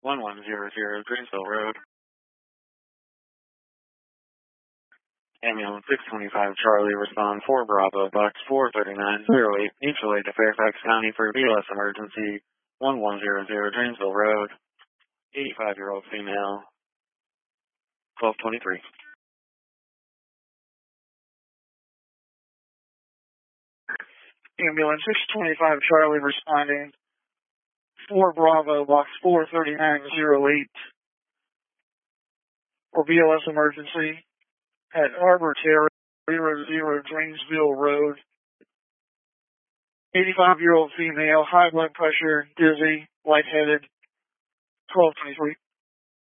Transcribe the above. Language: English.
1100 Greensville Road. Ambulance 625 Charlie, respond 4 Bravo, box 43908, mutual aid to Fairfax County for BLS emergency, 1100 Dreamsville Road, 85-year-old female, 1223. Ambulance 625 Charlie, responding 4 Bravo, box 43908, for BLS emergency at Arbor Terrace, 00 Dreamsville Road. 85-year-old female, high blood pressure, dizzy, lightheaded, 1223.